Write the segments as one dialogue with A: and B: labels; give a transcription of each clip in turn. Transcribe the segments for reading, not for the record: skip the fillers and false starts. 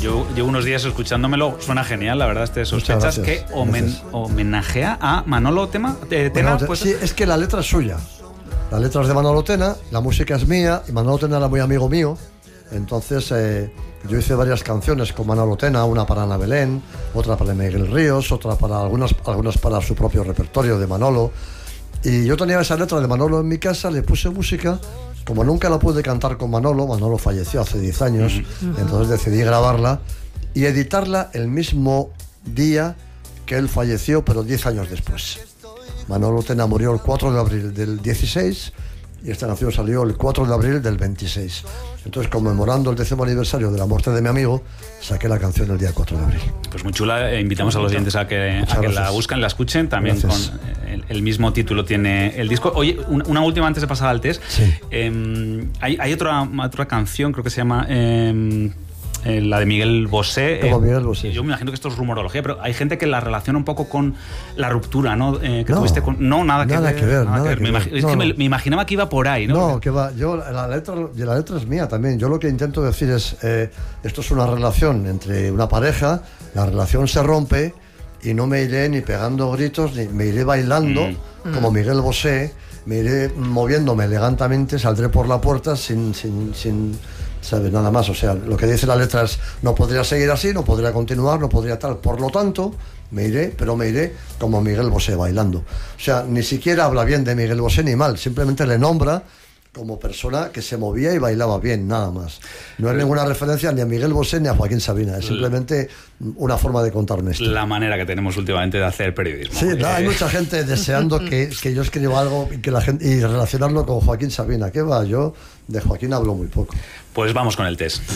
A: Yo llevo unos días escuchándomelo, suena genial, la verdad, Sospechas, que homenajea a Manolo Tena. Pues...
B: Sí, es que la letra es suya. La letra es de Manolo Tena, la música es mía, y Manolo Tena era muy amigo mío. Entonces yo hice varias canciones con Manolo Tena, una para Ana Belén, otra para Miguel Ríos, otra para algunas para su propio repertorio de Manolo. Y yo tenía esa letra de Manolo en mi casa, le puse música. Como nunca la pude cantar con Manolo falleció hace 10 años, entonces decidí grabarla y editarla el mismo día que él falleció, pero 10 años después. Manolo Tena murió el 4 de abril del 16 y esta canción salió el 4 de abril del 26. Entonces, conmemorando el 10º aniversario de la muerte de mi amigo, saqué la canción el día 4 de abril.
A: Pues muy chula, invitamos a los oyentes a que la busquen, la escuchen, también gracias. Con el mismo título tiene el disco. Oye, una última antes de pasar al test.
B: Sí.
A: Hay otra canción, creo que se llama... la de Miguel Bosé.
B: Miguel Bosé.
A: Yo me imagino que esto es rumorología, pero hay gente que la relaciona un poco con la ruptura, ¿no? Que tuviste con... No, nada que ver. Me imaginaba que iba por ahí, ¿no?
B: No, que va. Yo, la letra es mía también. Yo lo que intento decir es, esto es una relación entre una pareja, la relación se rompe y no me iré ni pegando gritos, ni me iré bailando como Miguel Bosé, me iré moviéndome elegantemente, saldré por la puerta sin ¿sabes? Nada más, o sea, lo que dice la letra es no podría seguir así, no podría continuar, no podría tal, por lo tanto me iré como Miguel Bosé bailando. O sea, ni siquiera habla bien de Miguel Bosé ni mal, simplemente le nombra como persona que se movía y bailaba bien, nada más. No es ninguna referencia ni a Miguel Bosé ni a Joaquín Sabina, es simplemente una forma de contarme esto.
A: La manera que tenemos últimamente de hacer periodismo.
B: Sí, hay mucha gente deseando que yo escriba algo y que la gente y relacionarlo con Joaquín Sabina. ¿Qué va? Yo de Joaquín hablo muy poco.
A: Pues vamos con el test.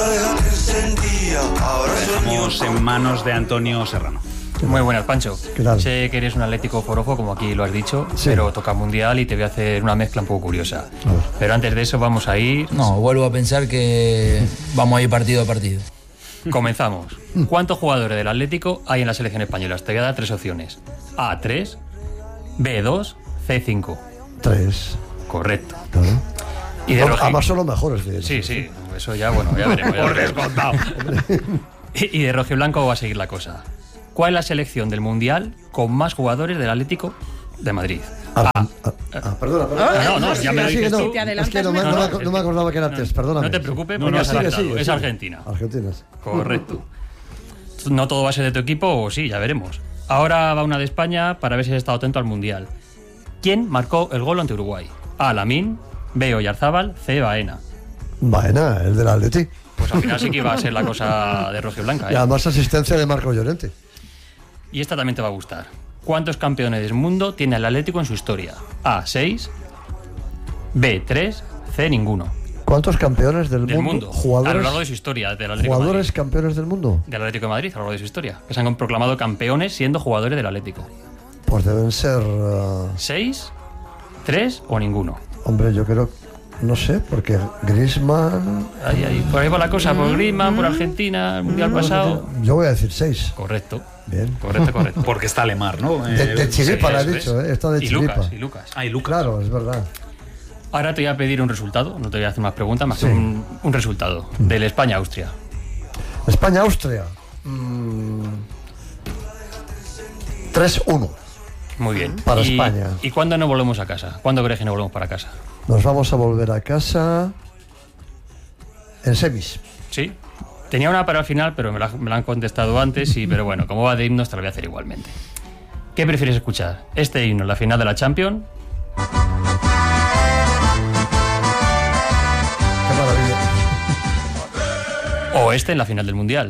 A: Dejamos en manos de Antonio Serrano.
C: Muy buenas, Pancho.
B: ¿Qué tal?
C: Sé que eres un Atlético forofo, como aquí lo has dicho,
B: sí.
C: Pero toca Mundial y te voy a hacer una mezcla un poco curiosa. Pero antes de eso vamos a ir...
D: No, vuelvo a pensar que vamos a ir partido a partido.
C: Comenzamos. ¿Cuántos jugadores del Atlético hay en la selección española? Te voy a dar 3 opciones. A, 3, B, 2, C, 5.
B: 3.
C: Correcto.
B: Claro.
C: Y de
B: además son los mejores de él.
C: Sí, eso ya, bueno, ya veremos. Por descontado. Y de rojiblanco va a seguir la cosa. ¿Cuál es la selección del Mundial con más jugadores del Atlético de Madrid?
B: Perdona.
C: No, ya me lo dices tú.
B: Es que no me acordaba que era test, perdóname.
C: No te preocupes, porque es Argentina.
B: Argentina.
C: Correcto. No todo va a ser de tu equipo, o sí, ya veremos. Ahora va una de España para ver si has estado atento al Mundial. ¿Quién marcó el gol ante Uruguay? A, Lamín, B, Oyarzábal, C, Baena.
B: Baena, el del Atleti.
C: Pues al final sí que iba a ser la cosa de rojiblanca, ¿eh?
B: Y además asistencia de Marco Llorente.
C: Y esta también te va a gustar. ¿Cuántos campeones del mundo tiene el Atlético en su historia? A, 6, B, 3, C, ninguno.
B: ¿Cuántos campeones del mundo?
C: Jugadores, a lo largo de su historia del Atlético
B: ¿Jugadores
C: de Madrid.
B: Campeones del mundo?
C: Del Atlético de Madrid, a lo largo de su historia. Que se han proclamado campeones siendo jugadores del Atlético.
B: Pues deben ser...
C: 6, 3 o ninguno.
B: Hombre, yo creo... No sé, porque Griezmann...
C: Por ahí va la cosa, por Griezmann, por Argentina, el Mundial pasado...
B: Yo voy a decir 6.
C: Correcto.
B: Bien.
C: Correcto.
A: Porque está Lemar, ¿no?
B: De Chiripa lo he dicho, Está de Chiripa.
C: Y Lucas.
A: Ah, y Lucas.
B: Claro, es verdad.
C: Ahora te voy a pedir un resultado, no te voy a hacer más preguntas, más que un resultado. Del España-Austria.
B: España-Austria. 3-1.
C: Muy bien.
B: Para España.
C: ¿Y cuándo nos volvemos a casa? ¿Cuándo crees que nos volvemos para casa?
B: Nos vamos a volver a casa en semis.
C: Sí. Tenía una para el final, pero me la han contestado antes. Pero bueno, como va de himnos, te la voy a hacer igualmente. ¿Qué prefieres escuchar? ¿Este himno en la final de la Champions?
B: Qué maravilla.
C: ¿O este en la final del Mundial?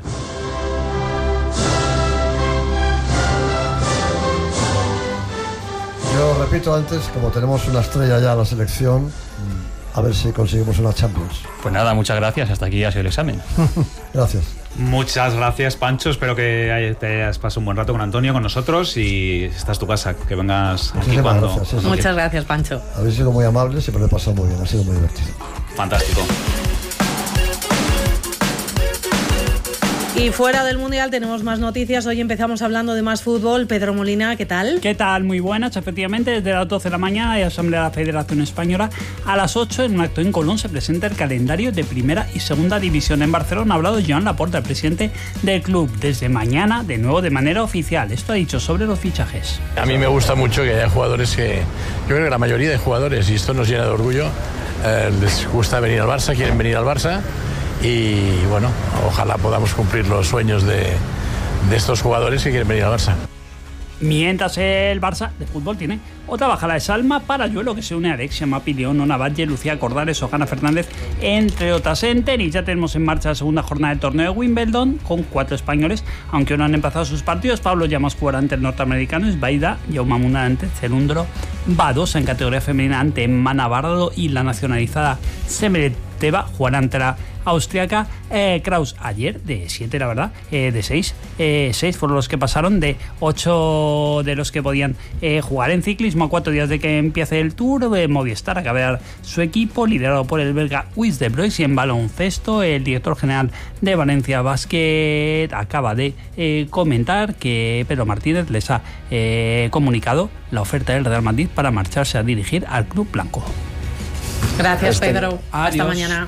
B: Yo repito antes, como tenemos una estrella ya en la selección, a ver si conseguimos una Champions.
C: Pues nada, muchas gracias. Hasta aquí ha sido el examen.
B: Gracias.
A: Muchas gracias, Pancho. Espero que te hayas pasado un buen rato con Antonio, con nosotros, y esta es tu casa, que vengas aquí cuando...
B: Gracias,
E: Muchas gracias, Pancho.
B: Habéis sido muy amables y me lo he pasado muy bien, ha sido muy divertido.
A: Fantástico.
E: Y fuera del Mundial tenemos más noticias. Hoy empezamos hablando de más fútbol. Pedro Molina, ¿qué tal?
F: ¿Qué tal? Muy buenas. Efectivamente, desde las 12 de la mañana hay Asamblea de la Federación Española. A las 8, en un acto en Colón, se presenta el calendario de Primera y Segunda División. En Barcelona ha hablado Joan Laporta, el presidente del club. Desde mañana, de nuevo, de manera oficial. Esto ha dicho sobre los fichajes.
G: A mí me gusta mucho que haya jugadores que... Yo creo que la mayoría de jugadores, y esto nos llena de orgullo, les gusta venir al Barça, quieren venir al Barça. Y bueno, ojalá podamos cumplir los sueños de estos jugadores que quieren venir al Barça.
F: Mientras el Barça de fútbol tiene otra bajada de Salma Parayuelo, que se une a Alexia Mapilión, Nona Valle, Lucía Cordales, Ojana Fernández, entre otras. En tenis ya tenemos en marcha la segunda jornada del torneo de Wimbledon con 4 españoles, aunque no han empezado sus partidos. Pablo Llamas jugará ante el norteamericano Esbaida, Jaume Muna ante Celundro Badosa. En categoría femenina ante Mana Bardo y la nacionalizada Semereteva jugará ante la austriaca Kraus. Ayer de 7, la verdad, de 6 fueron los que pasaron, de 8 de los que podían jugar. En ciclismo, a 4 días de que empiece el Tour, Movistar acaba de dar su equipo, liderado por el belga Luis de Broix. Y en baloncesto, el director general de Valencia Basket acaba de comentar que Pedro Martínez les ha comunicado la oferta del Real Madrid para marcharse a dirigir al club blanco.
E: Gracias, Pedro.
F: Adiós.
E: Hasta mañana.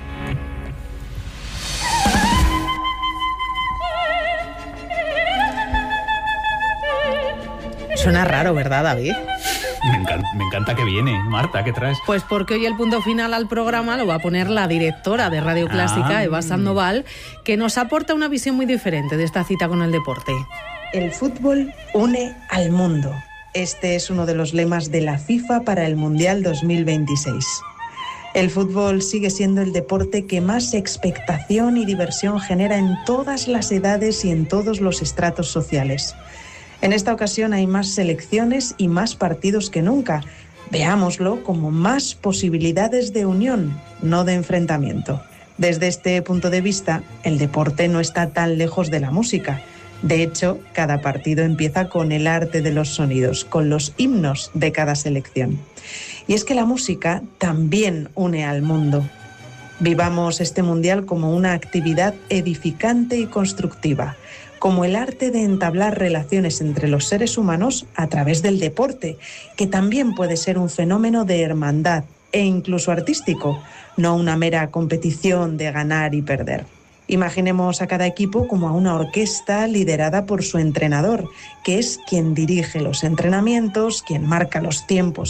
E: Suena raro, ¿verdad, David?
A: Me encanta que viene. Marta, ¿qué traes?
E: Pues porque hoy el punto final al programa lo va a poner la directora de Radio Clásica, Eva Sandoval, que nos aporta una visión muy diferente de esta cita con el deporte.
H: El fútbol une al mundo. Este es uno de los lemas de la FIFA para el Mundial 2026. El fútbol sigue siendo el deporte que más expectación y diversión genera en todas las edades y en todos los estratos sociales. En esta ocasión hay más selecciones y más partidos que nunca. Veámoslo como más posibilidades de unión, no de enfrentamiento. Desde este punto de vista, el deporte no está tan lejos de la música. De hecho, cada partido empieza con el arte de los sonidos, con los himnos de cada selección. Y es que la música también une al mundo. Vivamos este mundial como una actividad edificante y constructiva, como el arte de entablar relaciones entre los seres humanos a través del deporte, que también puede ser un fenómeno de hermandad e incluso artístico, no una mera competición de ganar y perder. Imaginemos a cada equipo como a una orquesta liderada por su entrenador, que es quien dirige los entrenamientos, quien marca los tiempos